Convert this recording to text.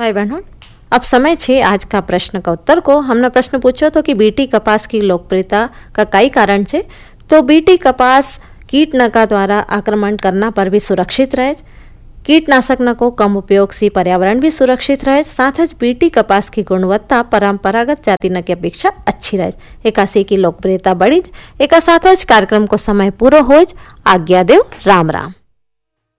भाई बहनों, अब समय छे आज का प्रश्न का उत्तर को। हमने प्रश्न पूछो तो कि बीटी कपास की लोकप्रियता का कई कारण छे। तो बीटी कपास कीटनाशक द्वारा आक्रमण करना पर भी सुरक्षित रहे, कीटनाशक को कम उपयोग से पर्यावरण भी सुरक्षित रहे, साथ ही बीटी कपास की गुणवत्ता परंपरागत जाति की अपेक्षा अच्छी रहे। एकासी की लोकप्रियता बढ़ी। एक साथ कार्यक्रम को समय पूरा हो। आज्ञा देव। राम राम।